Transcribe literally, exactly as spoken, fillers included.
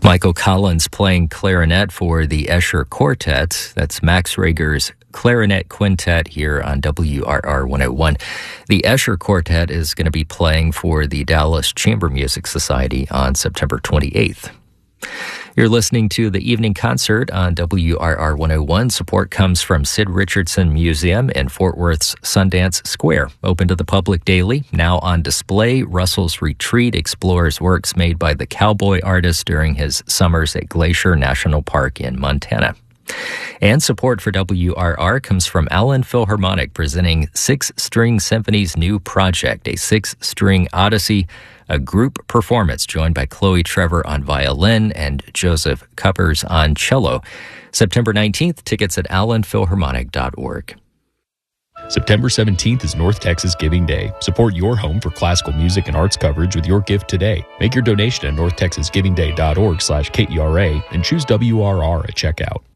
Michael Collins playing clarinet for the Escher Quartet. That's Max Rager's Clarinet Quintet here on W R R one oh one. The Escher Quartet is going to be playing for the Dallas Chamber Music Society on September twenty-eighth. You're listening to the evening concert on W R R one oh one. Support comes from Sid Richardson Museum in Fort Worth's Sundance Square. Open to the public daily. Now on display, Russell's Retreat explores works made by the cowboy artist during his summers at Glacier National Park in Montana. And support for W R R comes from Allen Philharmonic, presenting Six String Symphony's new project, a six-string odyssey, a group performance joined by Chloe Trevor on violin and Joseph Cuppers on cello. September nineteenth, tickets at allen philharmonic dot org. September seventeenth is North Texas Giving Day. Support your home for classical music and arts coverage with your gift today. Make your donation at north texas giving day dot org slash K E R A and choose W R R at checkout.